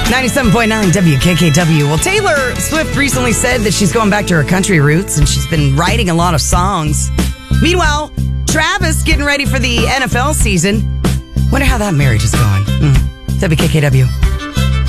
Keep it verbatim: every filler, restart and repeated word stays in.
ninety-seven point nine W K K W. Well, Taylor Swift recently said that she's going back to her country roots and she's been writing a lot of songs. Meanwhile, Travis getting ready for the N F L season. Wonder how that marriage is going. Mm. W K K W.